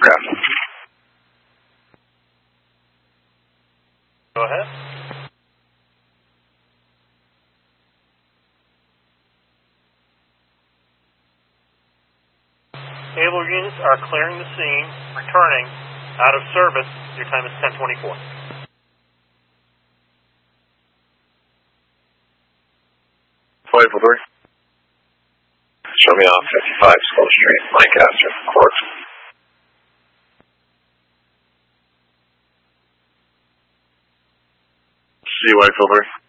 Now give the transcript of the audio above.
aircraft. Go ahead. Able units are clearing the scene, returning, out of service. Your time is 10:24. Flight Level 3. Show me off 55 Skull Street, Lancaster, Court. See White Level 3.